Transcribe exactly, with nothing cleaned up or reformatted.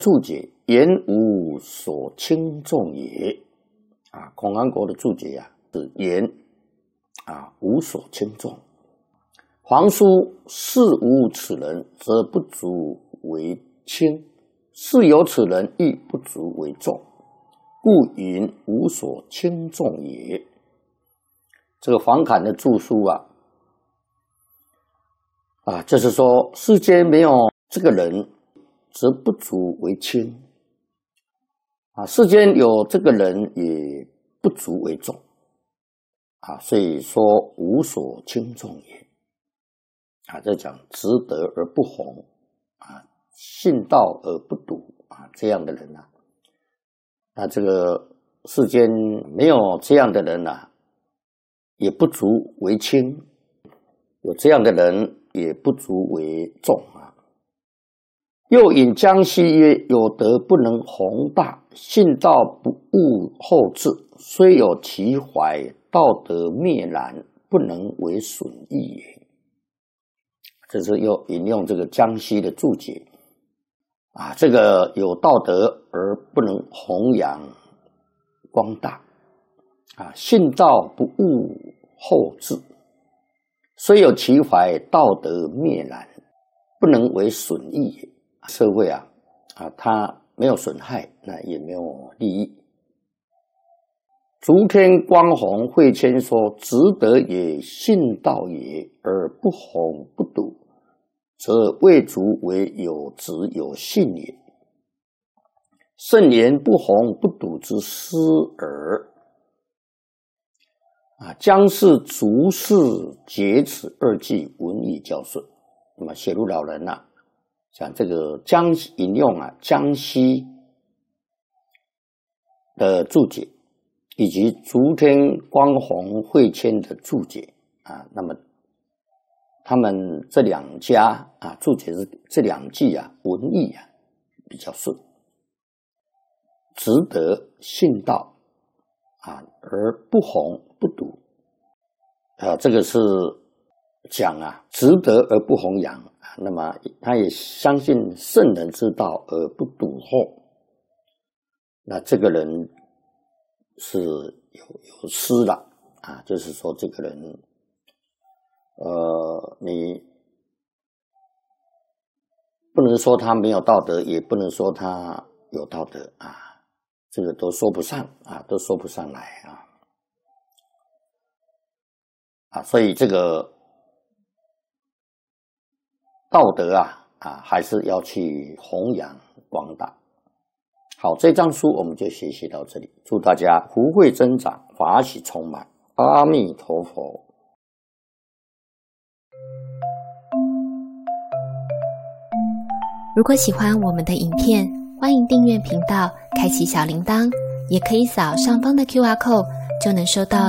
注解言无所轻重也啊，孔安国的注解啊是言啊无所轻重。皇叔是无此人，则不足为轻；是有此人，亦不足为重。故云无所轻重也。这个黄侃的注疏啊，啊，就是说世间没有这个人，则不足为轻啊，世间有这个人也不足为重啊，所以说无所轻重也啊，这讲直德而不弘啊，信道而不笃啊，这样的人啊，那这个世间没有这样的人啊，也不足为轻，有这样的人也不足为重啊。又引江西曰：有德不能宏大，信道不务后至，虽有其怀，道德灭然，不能为损益也。这是又引用这个江西的注解啊，这个有道德而不能弘扬光大啊，信道不务后至，虽有其怀，道德灭然，不能为损益也。社会啊啊，它没有损害，那也没有利益。烛天光弘慧谦说：直德也，信道也，而不弘不笃，则未足为有直有信也。圣言不弘不笃之师耳。啊，姜氏、竹氏结此二句文艺教顺。那么写入老人啊，讲这个江引用啊江西的注解，以及烛天光弘慧谦的注解啊，那么他们这两家啊注解是这两句啊文艺啊比较顺，直德信道啊而不弘不笃啊，这个是讲啊直德而不弘扬，那么他也相信圣人之道而不笃后，那这个人是有有失了啊，就是说这个人呃你不能说他没有道德，也不能说他有道德啊，这个都说不上啊，都说不上来啊啊，所以这个道德啊啊，还是要去弘扬光大。好，这章书我们就学习到这里，祝大家福慧增长，法喜充满，阿弥陀佛。 如果喜欢我们的影片，欢迎订阅频道，开启小铃铛，也可以扫上方的 Q R code， 就能收到